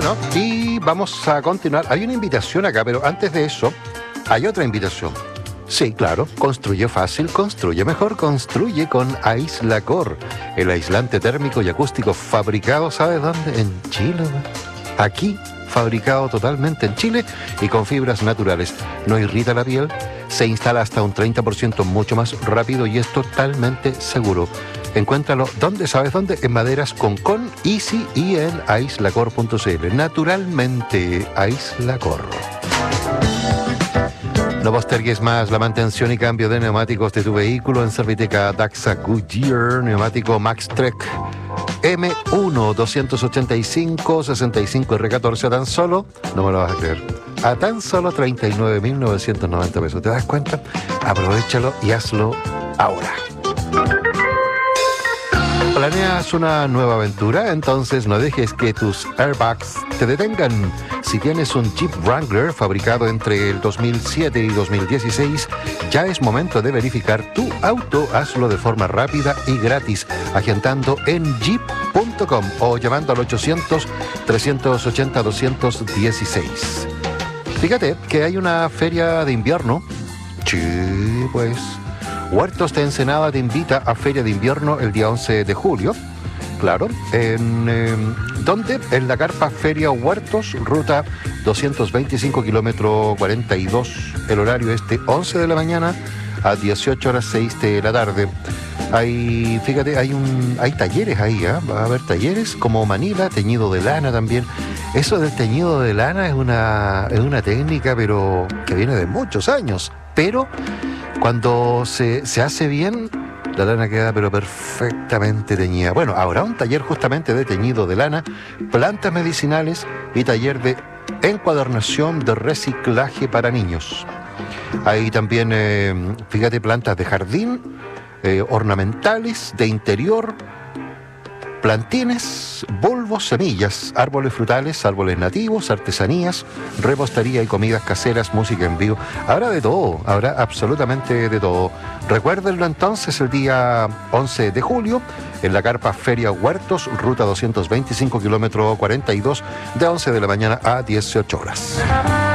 Bueno, y vamos a continuar. Hay una invitación acá, pero antes de eso, hay otra invitación. Sí, claro, construye fácil, construye mejor, construye con Aislacor, el aislante térmico y acústico fabricado, ¿sabes dónde? En Chile. Aquí, fabricado totalmente en Chile y con fibras naturales. No irrita la piel, se instala hasta un 30% mucho más rápido y es totalmente seguro. Encuéntralo, ¿dónde? ¿Sabes dónde? En Maderas con Easy y en aislacor.cl. Naturalmente, Aislacor. No postergues más la mantención y cambio de neumáticos de tu vehículo en Serviteca Daxa Goodyear, neumático Maxtrek M1 285 65 R14 a tan solo, no me lo vas a creer, a tan solo 39.990 pesos. ¿Te das cuenta? Aprovechalo y hazlo ahora. ¿Planeas una nueva aventura? Entonces no dejes que tus airbags te detengan. Si tienes un Jeep Wrangler fabricado entre el 2007 y 2016, ya es momento de verificar tu auto. Hazlo de forma rápida y gratis, agendando en jeep.com o llamando al 800-380-216. Fíjate que hay una feria de invierno. Sí, pues... Huertos de Ensenada te invita a Feria de Invierno el día 11 de julio. Claro, ¿dónde? En la carpa Feria Huertos, ruta 225 kilómetro 42. El horario es de 11 de la mañana a 18 horas 6 de la tarde. Hay, fíjate, hay talleres ahí, ¿eh? Va a haber talleres como Manila, teñido de lana también. Eso del teñido de lana es una técnica, pero que viene de muchos años. Pero cuando se hace bien, la lana queda pero perfectamente teñida. Bueno, habrá un taller justamente de teñido de lana, plantas medicinales y taller de encuadernación de reciclaje para niños. Hay también, fíjate, plantas de jardín, ornamentales, de interior, plantines, bulbos, semillas, árboles frutales, árboles nativos, artesanías, repostería y comidas caseras, música en vivo. Habrá de todo, habrá absolutamente de todo. Recuérdenlo entonces el día 11 de julio en la carpa Feria Huertos, ruta 225 kilómetro 42, de 11 de la mañana a 18 horas.